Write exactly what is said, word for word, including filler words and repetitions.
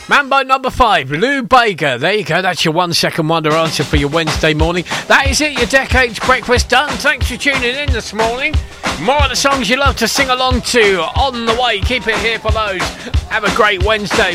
Mambo number five, Lou Bega. There you go. That's your one second wonder answer for your Wednesday morning. That is it. Your Decades Breakfast done. Thanks for tuning in this morning. More of the songs you love to sing along to on the way. Keep it here for those. Have a great Wednesday.